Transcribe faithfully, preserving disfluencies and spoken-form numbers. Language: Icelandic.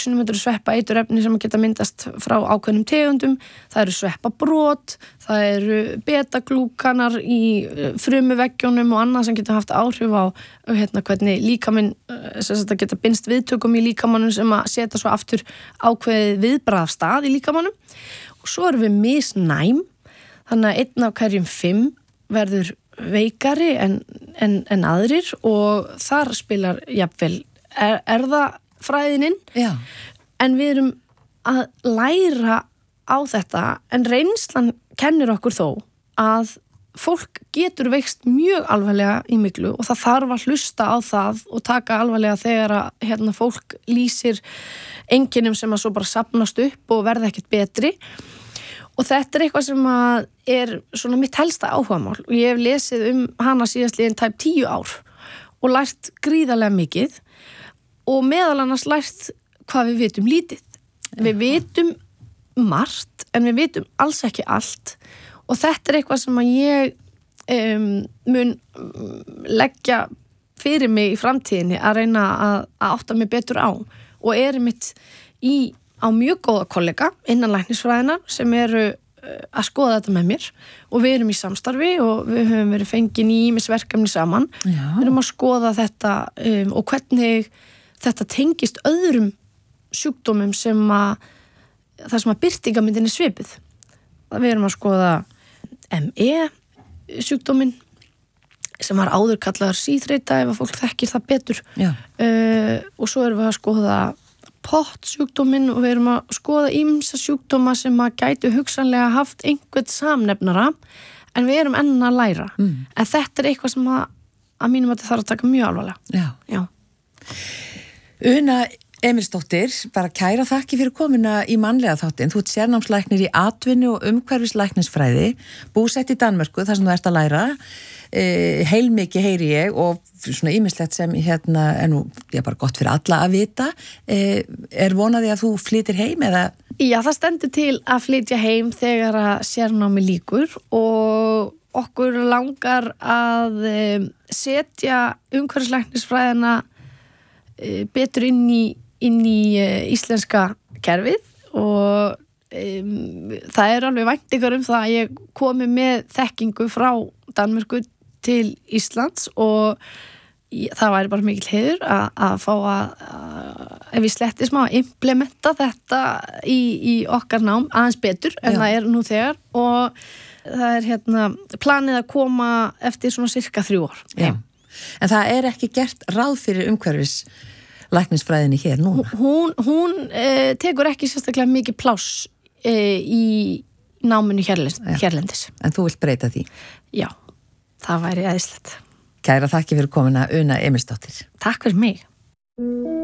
sinnum, þetta eru sveppa eiturefni sem geta myndast frá ákveðnum tegundum, það eru sveppabrot, það eru betaglúkanar í frumuveggjunum og annað sem geta haft áhrif á hérna, hvernig líkaminn, sem þetta geta binst viðtökum í líkamannum sem að setja svo aftur ákveðið viðbragð af stað í líkamannum. Og svo erum við misnæm, þannig að einn af hverjum fimm verður veikari en, en, en aðrir og þar spilar jafnvel er, erðafræðinin Já. En við erum að læra á þetta en reynslan kennir okkur þó að fólk getur veikst mjög alvarlega í myglu og það þarf að hlusta á það og taka alvarlega þegar að hérna, fólk lýsir einkennum sem að svo bara safnast upp og verða ekkert betri. Og þetta er eitthvað sem að er svona mitt helsta áhugamál og ég hef lesið um hana síðastliðin tæp tíu ár og lært gríðarlega mikið og meðal annars lært hvað við vitum lítið. Við vitum margt en við vitum alls ekki allt og þetta er eitthvað sem að ég um, mun leggja fyrir mig í framtíðinni að reyna að, að átta mig betur á og er mitt í á mjög góða kollega innan læknisfræðinar sem eru að skoða þetta með mér og við erum í samstarfi og við höfum verið fengin í ýmis verkefni saman. Já. Við erum að skoða þetta um, og hvernig þetta tengist öðrum sjúkdómum sem að það sem að birtingamyndin er svipið. Við erum að skoða M E sjúkdóminn sem var áður kallaður síþreita ef að fólk þekkir það betur. Já. Uh, og svo erum við að skoða pott sjúkdóminn og við erum að skoða ýmsa sjúkdóma sem að gætu hugsanlega haft einhvern samnefnara en við erum enn að læra. Mm. En þetta er eitthvað sem að, að mínum að þetta þarf að taka mjög alvarlega. Já. Já. Una Emilsdóttir, bara kæra þakki fyrir komuna í mannlega þáttinn. Þú ert sérnámslæknir í atvinnu og umhverfislæknisfræði, búsett í Danmörku þar sem þú ert að læra. Eh, heilmikið heyri ég og svona ýmislegt sem hérna er nú ég bara gott fyrir alla að vita. Eh, er vonaði að þú flytir heim eða? Já, það stendur til að flytja heim þegar að sérnámi lýkur og okkur langar að um, setja umhverfislæknisfræðina uh, betur inn í, inn í uh, íslenska kerfið og um, það er alveg væntingar um það að ég komi með þekkingu frá Danmörku til Íslands og það væri bara mikill heiður að, að fá að, að ef við sletti smá að implementa þetta í, í okkar nám aðeins betur en Já. Það er nú þegar og það er hérna planið að koma eftir svona cirka þrjú ár. Já. En það er ekki gert ráð fyrir umhverfis læknisfræðinni hér núna? Hún, hún eh, tekur ekki sérstaklega mikið pláss eh, í náminu hérlendis, hérlendis. En þú vilt breyta því? Já, það væri æðislegt. Kæra þakki fyrir komuna Una Emilsdóttir. Takk fyrir mig.